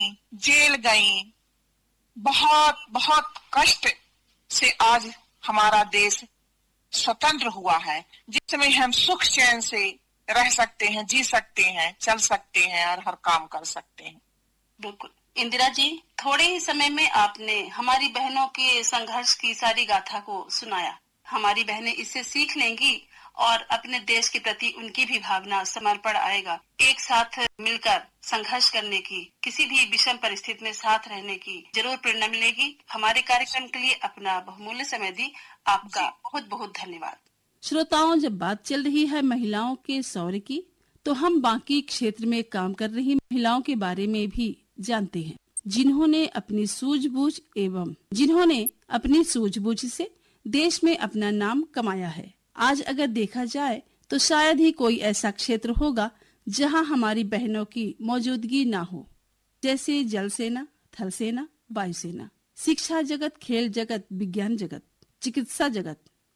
Jail गई, बहुत बहुत कष्ट से आज हमारा देश स्वतंत्र हुआ है, जिसमें हम सुख चैन से रह सकते हैं, जी सकते हैं, चल सकते हैं और हर काम कर सकते हैं। बिल्कुल इंदिरा जी, थोड़े ही समय में आपने हमारी बहनों के संघर्ष की सारी गाथा को सुनाया। हमारी बहनें इससे सीख लेंगी और अपने देश के प्रति उनकी भी भावना, समर्पण आएगा। एक साथ मिलकर संघर्ष करने की, किसी भी विषम परिस्थिति में साथ रहने की जरूर प्रेरणा मिलेगी। हमारे कार्यक्रम के लिए अपना बहुमूल्य समय दी आपका बहुत बहुत धन्यवाद। श्रोताओं, जब बात चल रही है महिलाओं के शौर्य की, तो हम बाकी क्षेत्र में काम कर रही महिलाओं के बारे में भी जानते हैं, जिन्होंने अपनी सूझबूझ से देश में अपना नाम कमाया है। आज अगर देखा जाए तो शायद ही कोई ऐसा क्षेत्र होगा जहां हमारी बहनों की मौजूदगी ना हो, जैसे जल सेना, थल सेना, वायुसेना, शिक्षा जगत, खेल जगत, विज्ञान जगत, चिकित्सा जगत,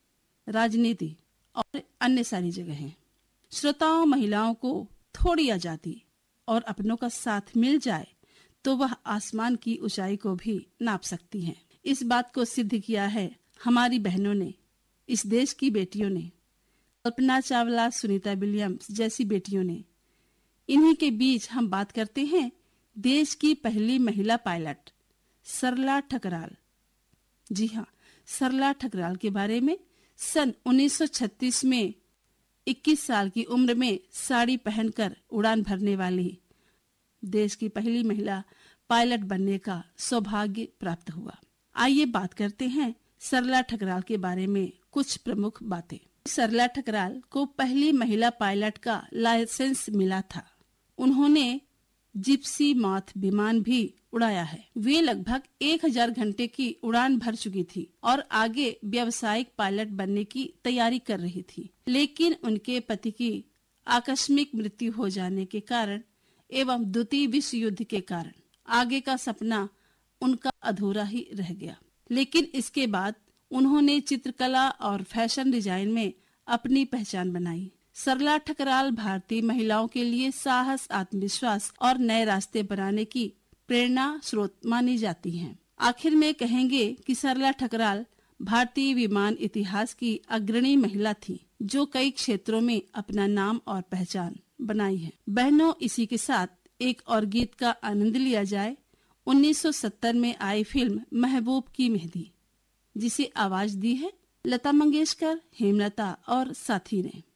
राजनीति और अन्य सारी जगहें। श्रोताओं, महिलाओं को थोड़ी आजादी और अपनों का साथ मिल जाए तो वह आसमान की ऊंचाई को भी नाप सकती हैं। इस बात को सिद्ध किया है हमारी बहनों ने, इस देश की बेटियों ने, कल्पना चावला, सुनीता विलियम्स जैसी बेटियों ने। इन्हीं के बीच हम बात करते हैं देश की पहली महिला पायलट सरला ठकराल। जी हाँ, सरला ठकराल के बारे में। सन 1936 में 21 साल की उम्र में साड़ी पहनकर उड़ान भरने वाली देश की पहली महिला पायलट बनने का सौभाग्य प्राप्त हुआ। आइए बात करते हैं सरला ठकराल के बारे में कुछ प्रमुख बातें। सरला ठकराल को पहली महिला पायलट का लाइसेंस मिला था। उन्होंने जिप्सी मॉथ विमान भी उड़ाया है। वे लगभग 1000 घंटे की उड़ान भर चुकी थी और आगे व्यावसायिक पायलट बनने की तैयारी कर रही थी, लेकिन उनके पति की आकस्मिक मृत्यु हो जाने के कारण एवं द्वितीय विश्व युद्ध के कारण आगे का सपना उनका अधूरा ही रह गया। लेकिन इसके बाद उन्होंने चित्रकला और फैशन डिजाइन में अपनी पहचान बनाई। सरला ठकराल भारतीय महिलाओं के लिए साहस, आत्मविश्वास और नए रास्ते बनाने की प्रेरणा स्रोत मानी जाती हैं। आखिर में कहेंगे कि सरला ठकराल भारतीय विमान इतिहास की अग्रणी महिला थी, जो कई क्षेत्रों में अपना नाम और पहचान बनाई है। बहनों, इसी के साथ एक और गीत का आनंद लिया जाए। 1970 में आई फिल्म महबूब की मेहंदी, जिसे आवाज दी है लता मंगेशकर, हेमलता और साथी ने।